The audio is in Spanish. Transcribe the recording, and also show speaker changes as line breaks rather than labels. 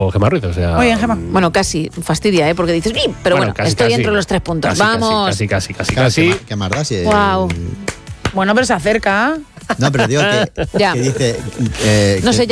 Gemma Ruiz, o sea...
Muy bien, Gemma.
Bueno, casi fastidia, porque dices, pero bueno,
casi,
estoy
casi.
entre los 3 puntos.
Casi,
¡Vamos!
Casi.
¿Qué más da? Si
Guau.
Bueno, pero se acerca.
No, pero digo
Ya.
que dice...
No sé,